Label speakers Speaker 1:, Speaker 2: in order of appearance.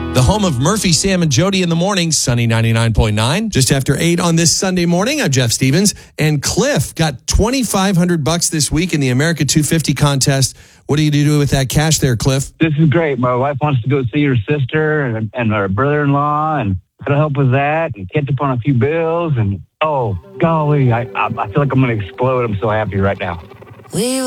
Speaker 1: The home of Murphy, Sam, and Jody in the morning, Sunny 99.9. Just after 8 on this Sunday morning, I'm Jeff Stevens. And Cliff got $2,500 this week in the America 250 contest. What are you going to do with that cash there, Cliff?
Speaker 2: This is great. My wife wants to go see her sister and her brother-in-law and try to help with that and catch up on a few bills. And, oh, golly, I feel like I'm going to explode. I'm so happy right now.